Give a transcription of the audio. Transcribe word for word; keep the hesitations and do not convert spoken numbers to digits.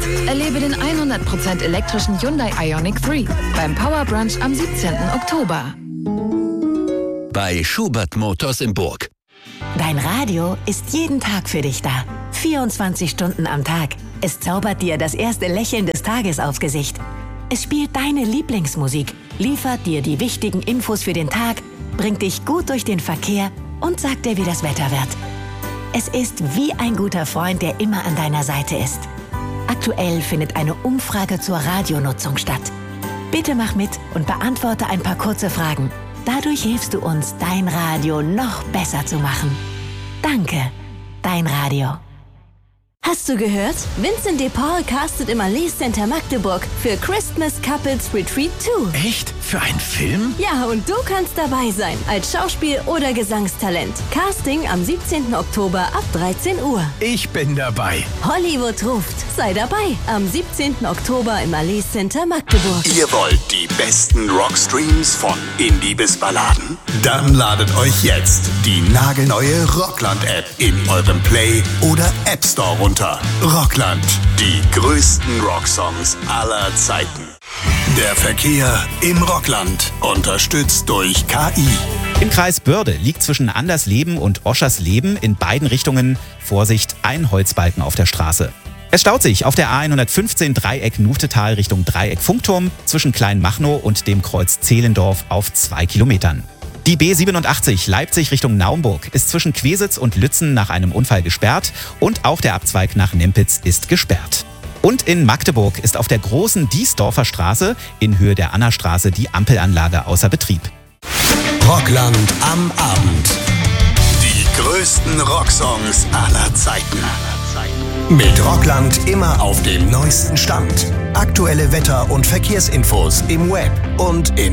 Erlebe den hundert Prozent elektrischen Hyundai Ioniq drei beim Power Brunch am siebzehnten Oktober. Bei Schubert Motors in Burg. Dein Radio ist jeden Tag für dich da. vierundzwanzig Stunden am Tag. Es zaubert dir das erste Lächeln des Tages aufs Gesicht. Es spielt deine Lieblingsmusik, liefert dir die wichtigen Infos für den Tag, bringt dich gut durch den Verkehr und sagt dir, wie das Wetter wird. Es ist wie ein guter Freund, der immer an deiner Seite ist. Aktuell findet eine Umfrage zur Radionutzung statt. Bitte mach mit und beantworte ein paar kurze Fragen. Dadurch hilfst du uns, dein Radio noch besser zu machen. Danke, dein Radio. Hast du gehört? Vincent de Paul castet im Allee Center Magdeburg für Christmas Couples Retreat zwei. Echt? Für einen Film? Ja, und du kannst dabei sein, als Schauspiel- oder Gesangstalent. Casting am siebzehnten Oktober ab dreizehn Uhr. Ich bin dabei. Hollywood ruft. Sei dabei am siebzehnten Oktober im Allee Center Magdeburg. Ihr wollt die besten Rockstreams von Indie bis Balladen? Dann ladet euch jetzt die nagelneue Rockland-App in eurem Play- oder App Store runter. Rockland, die größten Rocksongs aller Zeiten. Der Verkehr im Rockland, unterstützt durch K I. Im Kreis Börde liegt zwischen Andersleben und Oschersleben in beiden Richtungen, Vorsicht, ein Holzbalken auf der Straße. Es staut sich auf der A hundertfünfzehn Dreieck Nuftetal Richtung Dreieck Funkturm zwischen Kleinmachnow und dem Kreuz Zehlendorf auf zwei Kilometern. Die B siebenundachtzig Leipzig Richtung Naumburg ist zwischen Quesitz und Lützen nach einem Unfall gesperrt und auch der Abzweig nach Nempitz ist gesperrt. Und in Magdeburg ist auf der großen Diesdorfer Straße in Höhe der Annastraße die Ampelanlage außer Betrieb. Rockland am Abend. Die größten Rocksongs aller Zeiten. Mit Rockland immer auf dem neuesten Stand. Aktuelle Wetter- und Verkehrsinfos im Web und in